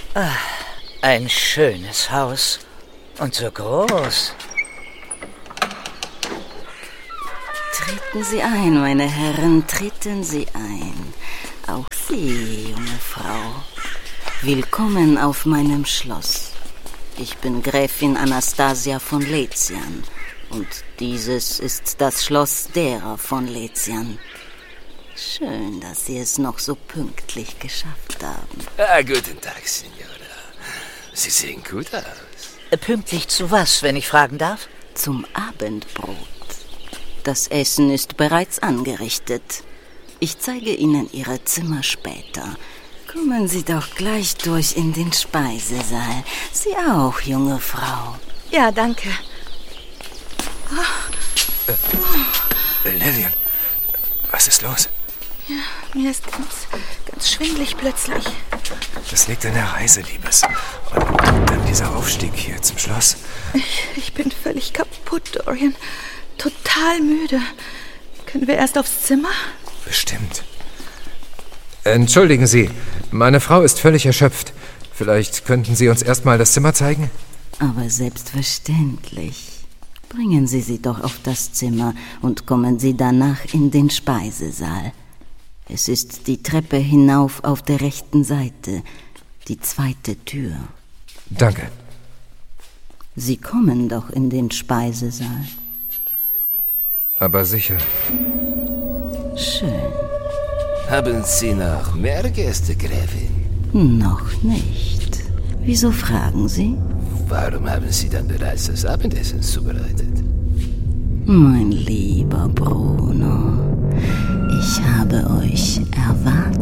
Ein schönes Haus und so groß. Treten Sie ein, meine Herren, treten Sie ein. Auch Sie, junge Frau. Willkommen auf meinem Schloss. Ich bin Gräfin Anastasia von Lezian und dieses ist das Schloss derer von Lezian. Schön, dass Sie es noch so pünktlich geschafft haben. Guten Tag, Signora. Sie sehen gut aus. Pünktlich zu was, wenn ich fragen darf? Zum Abendbrot. Das Essen ist bereits angerichtet. Ich zeige Ihnen Ihre Zimmer später. Kommen Sie doch gleich durch in den Speisesaal. Sie auch, junge Frau. Ja, danke. Lillian, was ist los? Ja, mir ist ganz schwindelig plötzlich. Das liegt an der Reise, Liebes. Und dann dieser Aufstieg hier zum Schloss. Ich bin völlig kaputt, Dorian. Total müde. Können wir erst aufs Zimmer? Bestimmt. Entschuldigen Sie, meine Frau ist völlig erschöpft. Vielleicht könnten Sie uns erst mal das Zimmer zeigen? Aber selbstverständlich. Bringen Sie sie doch auf das Zimmer und kommen Sie danach in den Speisesaal. Es ist die Treppe hinauf auf der rechten Seite, die zweite Tür. Danke. Sie kommen doch in den Speisesaal. Aber sicher. Schön. Haben Sie noch mehr Gäste, Gräfin? Noch nicht. Wieso fragen Sie? Warum haben Sie dann bereits das Abendessen zubereitet? Mein lieber Bruno, ich habe euch erwartet.